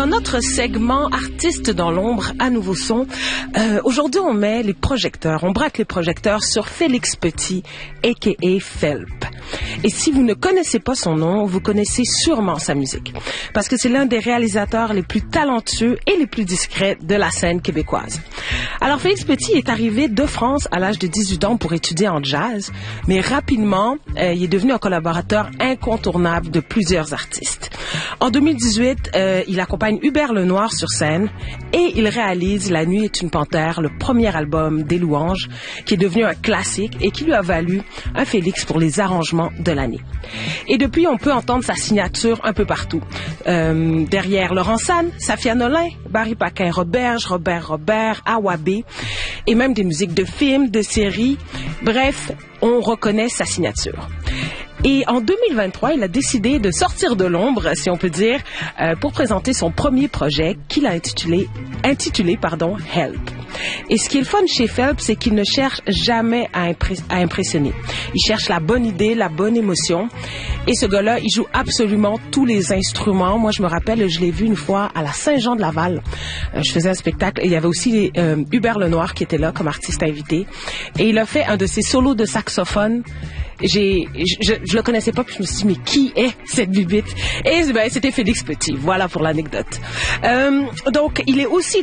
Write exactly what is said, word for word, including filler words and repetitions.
notre segment Artistes dans l'ombre à Nouveau Son, euh, aujourd'hui on met les projecteurs, on braque les projecteurs sur Félix Petit, a k a. Felp. Et si vous ne connaissez pas son nom, vous connaissez sûrement sa musique. Parce que c'est l'un des réalisateurs les plus talentueux et les plus discrets de la scène québécoise. Alors Félix Petit est arrivé de France à l'âge de dix-huit ans pour étudier en jazz, mais rapidement, euh, il est devenu un collaborateur incontournable de plusieurs artistes. En deux mille dix-huit, euh, il accompagne Hubert Lenoir sur scène et il réalise La nuit est une panthère, le premier album des Louanges, qui est devenu un classique et qui lui a valu un Félix pour les arrangements de l'année. Et depuis, on peut entendre sa signature un peu partout. Euh, derrière Laurent Sanne, Safia Nolin, Barry Paquin-Roberge, Robert Robert, Awabé, et même des musiques de films, de séries. Bref, on reconnaît sa signature. Et en deux mille vingt-trois, il a décidé de sortir de l'ombre, si on peut dire, euh, pour présenter son premier projet qu'il a intitulé, intitulé pardon, Help. Et ce qui est le fun chez Felp, c'est qu'il ne cherche jamais à, impré- à impressionner. Il cherche la bonne idée, la bonne émotion. Et ce gars-là, il joue absolument tous les instruments. Moi, je me rappelle, je l'ai vu une fois à la Saint-Jean-de-Laval. Euh, je faisais un spectacle et il y avait aussi les, euh, Hubert Lenoir qui était là comme artiste invité. Et il a fait un de ses solos de saxophone. J'ai, je, je le connaissais pas, puis je me suis dit, mais qui est cette bibite? Et ben, c'était Félix Petit. Voilà pour l'anecdote. Euh, donc, il est aussi